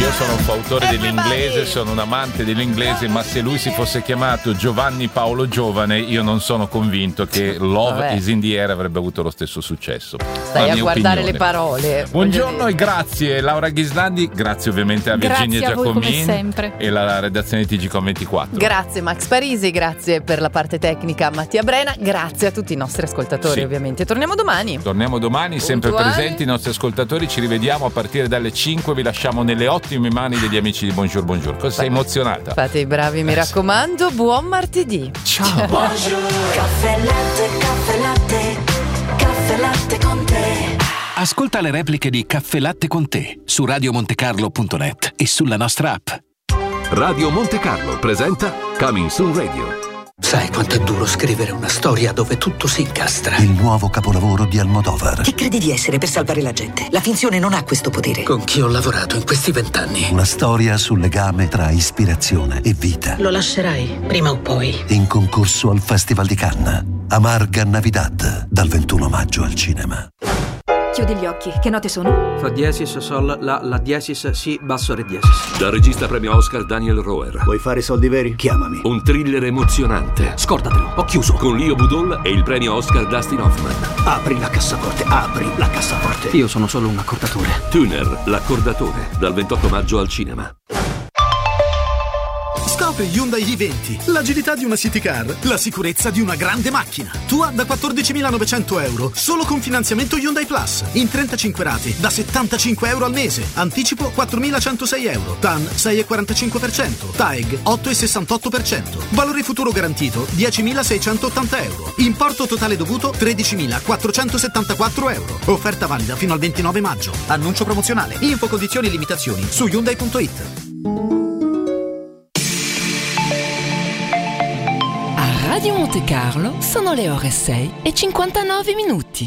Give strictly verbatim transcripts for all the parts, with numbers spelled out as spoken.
Io sono un fautore dell'inglese, sono un amante dell'inglese, ma se lui si fosse chiamato Giovanni Paolo Giovane, io non sono convinto che Love Vabbè. is in the air avrebbe avuto lo stesso successo. Stai a guardare opinione. le parole. Buongiorno e grazie Laura Ghislandi, grazie ovviamente a Virginia Grazie a voi, come Giacomin sempre. e la redazione di T G Com ventiquattro. Grazie Max Parisi, grazie per la parte tecnica Mattia Brena, grazie a tutti i nostri ascoltatori Sì. ovviamente. Torniamo domani. Torniamo domani, sempre Puntuali. presenti i nostri ascoltatori, ci rivediamo a partire dalle cinque, vi lasciamo nelle ottime mani degli amici di Buongiorno Buongiorno. Cosa sei emozionata? Fate i bravi, mi Eh, sì. raccomando, buon martedì. Ciao. Caffè latte, caffè latte, caffè latte con te. Ascolta le repliche di Caffè Latte con te su radio montecarlo punto net e sulla nostra app. Radio Monte Carlo presenta Coming Soon Radio. Sai quanto è duro scrivere una storia dove tutto si incastra? Il nuovo capolavoro di Almodovar. Chi credi di essere per salvare la gente? La finzione non ha questo potere. Con chi ho lavorato in questi vent'anni? Una storia sul legame tra ispirazione e vita. Lo lascerai, prima o poi. In concorso al Festival di Cannes. Amarga Navidad, dal ventuno maggio al cinema. Chiudi gli occhi, che note sono? Fa diesis, sol, la, la diesis, si, basso, re diesis. Dal regista premio Oscar Daniel Roher. Vuoi fare soldi veri? Chiamami. Un thriller emozionante. Scordatelo, ho chiuso. Con Leo Budol e il premio Oscar Dustin Hoffman. Apri la cassaforte, apri la cassaforte. Io sono solo un accordatore. Tuner, l'accordatore, dal ventotto maggio al cinema. Scopri Hyundai i venti, l'agilità di una city car, la sicurezza di una grande macchina. Tua da quattordicimilanovecento euro, solo con finanziamento Hyundai Plus, in trentacinque rate, da settantacinque euro al mese. Anticipo quattromilacentosei euro, T A N sei virgola quarantacinque per cento, T A E G otto virgola sessantotto per cento. Valore futuro garantito diecimilaseicentottanta euro. Importo totale dovuto tredicimilaquattrocentosettantaquattro euro. Offerta valida fino al ventinove maggio. Annuncio promozionale. Info, condizioni e limitazioni su Hyundai punto it. Radio Monte Carlo sono le ore sei e cinquantanove minuti.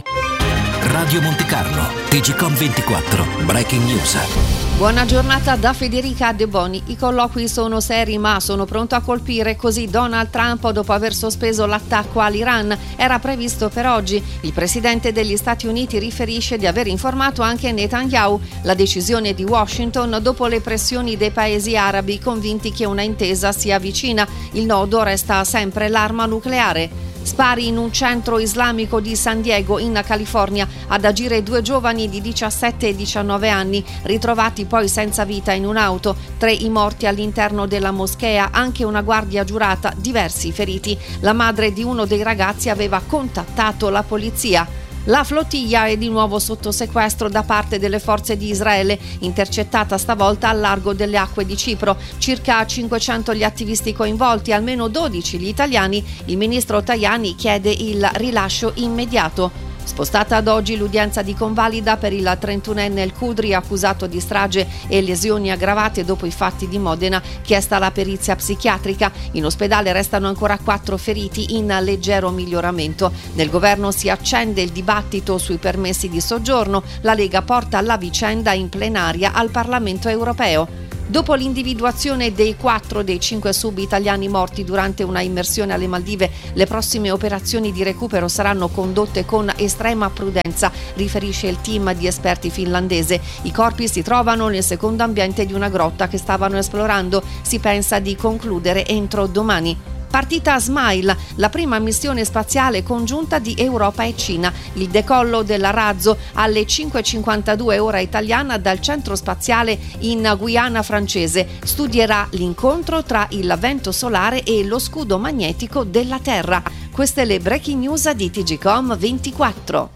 Radio Monte Carlo, T G Com ventiquattro, Breaking News. Buona giornata da Federica De Boni. I colloqui sono seri ma sono pronto a colpire, così Donald Trump dopo aver sospeso l'attacco all'Iran. Era previsto per oggi. Il presidente degli Stati Uniti riferisce di aver informato anche Netanyahu. La decisione di Washington dopo le pressioni dei paesi arabi convinti che una intesa sia vicina. Il nodo resta sempre l'arma nucleare. Spari in un centro islamico di San Diego, in California, ad agire due giovani di diciassette e diciannove anni, ritrovati poi senza vita in un'auto, tre i morti all'interno della moschea, anche una guardia giurata, diversi feriti. La madre di uno dei ragazzi aveva contattato la polizia. La flottiglia è di nuovo sotto sequestro da parte delle forze di Israele, intercettata stavolta al largo delle acque di Cipro. Circa cinquecento gli attivisti coinvolti, almeno dodici gli italiani. Il ministro Tajani chiede il rilascio immediato. Spostata ad oggi l'udienza di convalida per il trentunenne El Kudri, accusato di strage e lesioni aggravate dopo i fatti di Modena, chiesta la perizia psichiatrica. In ospedale restano ancora quattro feriti in leggero miglioramento. Nel governo si accende il dibattito sui permessi di soggiorno. La Lega porta la vicenda in plenaria al Parlamento europeo. Dopo l'individuazione dei quattro dei cinque sub italiani morti durante una immersione alle Maldive, le prossime operazioni di recupero saranno condotte con estrema prudenza, riferisce il team di esperti finlandese. I corpi si trovano nel secondo ambiente di una grotta che stavano esplorando. Si pensa di concludere entro domani. Partita Smile, la prima missione spaziale congiunta di Europa e Cina. Il decollo della Razzo alle cinque e cinquantadue ora italiana dal centro spaziale in Guyana francese. Studierà l'incontro tra il vento solare e lo scudo magnetico della Terra. Queste le breaking news di T G Com ventiquattro.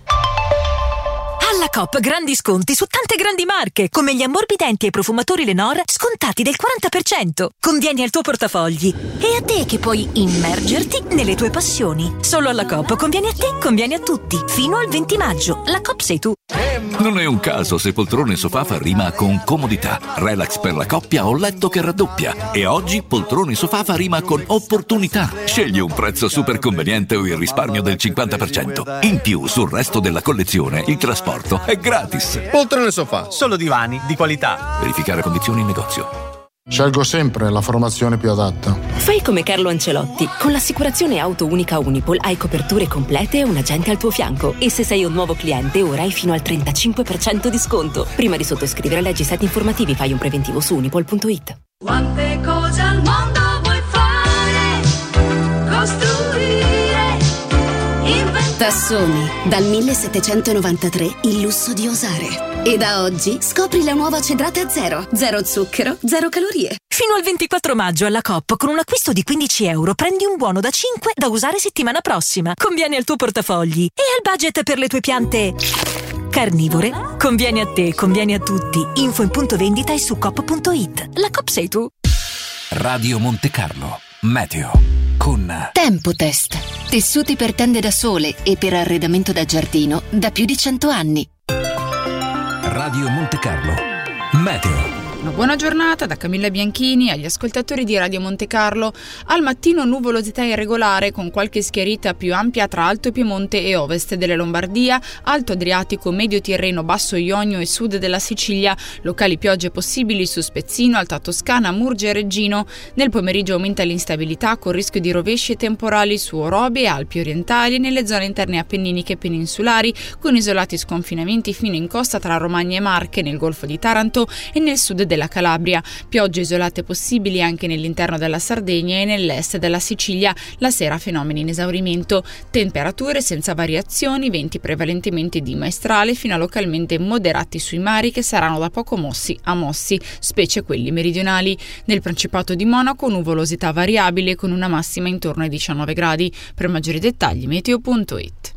Alla Coop grandi sconti su tante grandi marche, come gli ammorbidenti e i profumatori Lenor, scontati del quaranta per cento. Convieni al tuo portafogli. E a te che puoi immergerti nelle tue passioni. Solo alla Coop conviene a te, conviene a tutti. Fino al venti maggio. La Coop sei tu. Non è un caso se poltrone sofà fa rima con comodità, relax per la coppia o letto che raddoppia. E oggi poltrone sofà fa rima con opportunità. Scegli un prezzo super conveniente o il risparmio del cinquanta per cento. In più, sul resto della collezione, il trasporto è gratis. Poltrone sofà, solo divani di qualità. Verificare condizioni in negozio. Scelgo sempre la formazione più adatta. Fai come Carlo Ancelotti. Con l'assicurazione auto unica Unipol hai coperture complete e un agente al tuo fianco. E se sei un nuovo cliente, ora hai fino al trentacinque per cento di sconto. Prima di sottoscrivere, leggi i siti informativi, fai un preventivo su unipol punto it. Quante cose al mondo vuoi fare, costruire, inventare. Tassoni, dal millesettecentonovantatré il lusso di osare. E da oggi scopri la nuova cedrata zero, zero zucchero, zero calorie. Fino al ventiquattro maggio alla Coop, con un acquisto di quindici euro, prendi un buono da cinque da usare settimana prossima. Conviene al tuo portafogli e al budget per le tue piante carnivore. Conviene a te, conviene a tutti. Info in punto vendita e su coop punto it. La Coop sei tu. Radio Monte Carlo. Meteo. Con Tempo Test. Tessuti per tende da sole e per arredamento da giardino da più di cento anni. Radio Monte Carlo. Meteo. Una buona giornata da Camilla Bianchini agli ascoltatori di Radio Monte Carlo. Al mattino nuvolosità irregolare con qualche schiarita più ampia tra Alto Piemonte e ovest della Lombardia, Alto Adriatico, Medio Tirreno, Basso Ionio e sud della Sicilia. Locali piogge possibili su Spezzino, Alta Toscana, Murgia e Reggino. Nel pomeriggio aumenta l'instabilità con rischio di rovesci e temporali su Orobie, Alpi orientali e nelle zone interne appenniniche e peninsulari, con isolati sconfinamenti fino in costa tra Romagna e Marche, nel Golfo di Taranto e nel sud della Calabria. Piogge isolate possibili anche nell'interno della Sardegna e nell'est della Sicilia. La sera fenomeni in esaurimento. Temperature senza variazioni, venti prevalentemente di maestrale fino a localmente moderati sui mari che saranno da poco mossi a mossi, specie quelli meridionali. Nel Principato di Monaco nuvolosità variabile con una massima intorno ai diciannove gradi. Per maggiori dettagli meteo punto it.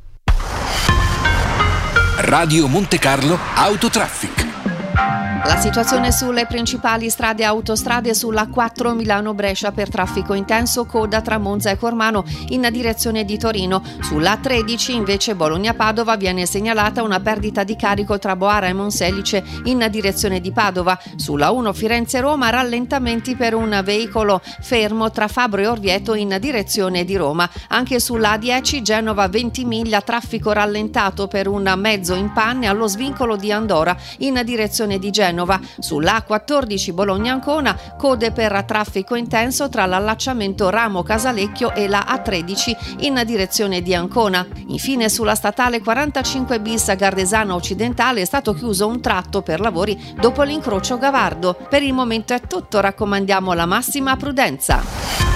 Radio Monte Carlo Autotraffic. La situazione sulle principali strade e autostrade: sulla quattro Milano-Brescia per traffico intenso, coda tra Monza e Cormano in direzione di Torino. Sulla tredici invece Bologna-Padova viene segnalata una perdita di carico tra Boara e Monselice in direzione di Padova. Sulla uno Firenze-Roma rallentamenti per un veicolo fermo tra Fabro e Orvieto in direzione di Roma. Anche sulla A dieci Genova-Ventimiglia traffico rallentato per un mezzo in panne allo svincolo di Andora in direzione di Genova. Sulla A quattordici Bologna-Ancona code per traffico intenso tra l'allacciamento Ramo-Casalecchio e la A tredici in direzione di Ancona. Infine sulla statale quarantacinque bis Gardesana Occidentale è stato chiuso un tratto per lavori dopo l'incrocio Gavardo. Per il momento è tutto, raccomandiamo la massima prudenza.